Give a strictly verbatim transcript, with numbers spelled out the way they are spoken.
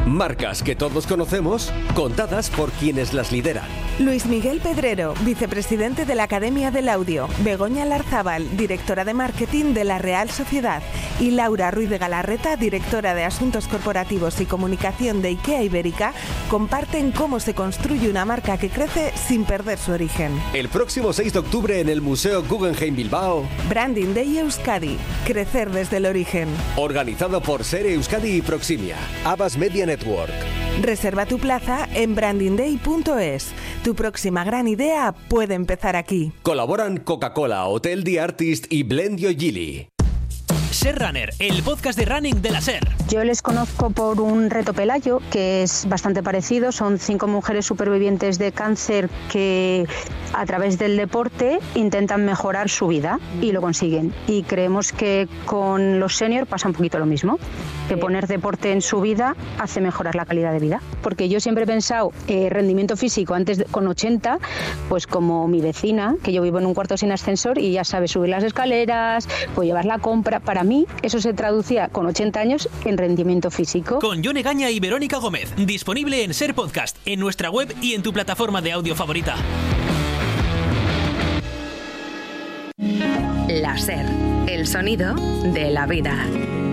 Marcas que todos conocemos, contadas por quienes las lideran. Luis Miguel Pedrero, vicepresidente de la Academia del Audio. Begoña Larzábal, directora de marketing de la Real Sociedad. Y Laura Ruiz de Galarreta, directora de Asuntos Corporativos y Comunicación de IKEA Ibérica, comparten cómo se construye una marca que crece sin perder su origen. El próximo seis de octubre en el Museo Guggenheim Bilbao. Branding Day Euskadi. Crecer desde el origen. Organizado por Ser Euskadi y Proximia. Abbas Media Network. Reserva tu plaza en branding day punto es. Tu próxima gran idea puede empezar aquí. Colaboran Coca-Cola, Hotel The Artist y Blendio Gili. Ser Runner, el podcast de running de la Ser. Yo les conozco por un reto Pelayo, que es bastante parecido. Son cinco mujeres supervivientes de cáncer que a través del deporte intentan mejorar su vida y lo consiguen. Y creemos que con los seniors pasa un poquito lo mismo, que poner deporte en su vida hace mejorar la calidad de vida. Porque yo siempre he pensado eh, rendimiento físico antes de, con ochenta, pues como mi vecina, que yo vivo en un cuarto sin ascensor y ya sabe subir las escaleras, pues llevar la compra. Para mí eso se traducía con ochenta años en rendimiento físico. Con Yone Gaña y Verónica Gómez, disponible en Ser Podcast, en nuestra web y en tu plataforma de audio favorita. La Ser, el sonido de la vida.